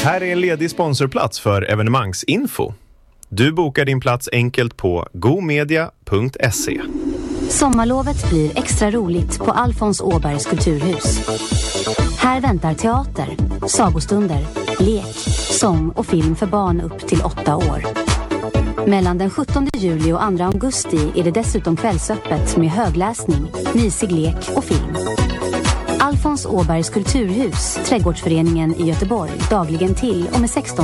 Här är en ledig sponsorplats för evenemangsinfo. Du bokar din plats enkelt på gomedia.se. Sommarlovet blir extra roligt på Alfons Åbergs kulturhus. Här väntar teater, sagostunder, lek, sång och film för barn upp till 8 år. Mellan den 17 juli och 2 augusti är det dessutom kvällsöppet med högläsning, mysig lek och film. Alfons Åbergs kulturhus, Trädgårdsföreningen i Göteborg, dagligen till och med 16